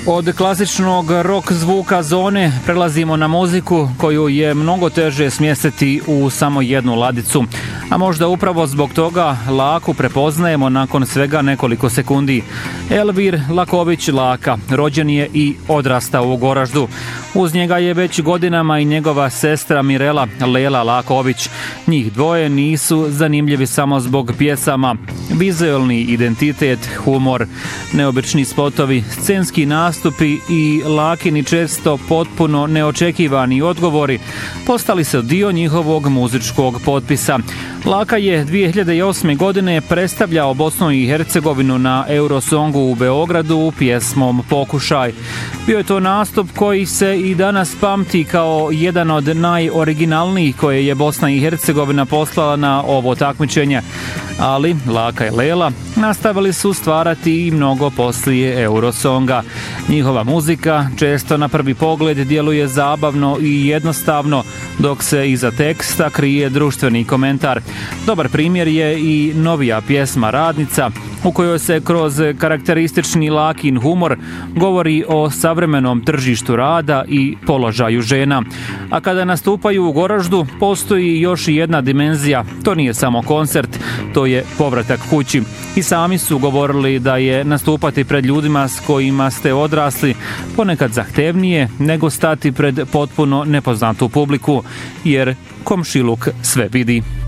Od klasičnog rock zvuka zone prelazimo na muziku koju je mnogo teže smjestiti u samo jednu ladicu. A možda upravo zbog toga Laku prepoznajemo nakon svega nekoliko sekundi. Elvir Laković Laka rođen je i odrastao u Goraždu. Uz njega je već godinama i njegova sestra Mirela Lela Laković. Njih dvoje nisu zanimljivi samo zbog pjesama. Vizualni identitet, humor, neobični spotovi, scenski nastupi i Lakini često potpuno neočekivani odgovori postali su dio njihovog muzičkog potpisa. Laka je 2008. godine predstavljao Bosnu i Hercegovinu na Eurosongu u Beogradu pjesmom Pokušaj. Bio je to nastup koji se i danas pamti kao jedan od najoriginalnijih koje je Bosna i Hercegovina poslala na ovo takmičenje. Ali Laka i Lela nastavili su stvarati i mnogo poslije Eurosonga. Njihova muzika često na prvi pogled djeluje zabavno i jednostavno, dok se iza teksta krije društveni komentar. Dobar primjer je i novija pjesma Radnica, u kojoj se kroz karakteristični Lakin humor govori o savremenom tržištu rada i položaju žena. A kada nastupaju u Goraždu, postoji još i jedna dimenzija. To nije samo koncert, to je povratak kući. I sami su govorili da je nastupati pred ljudima s kojima ste odrasli ponekad zahtevnije nego stati pred potpuno nepoznatu publiku, jer komšiluk sve vidi.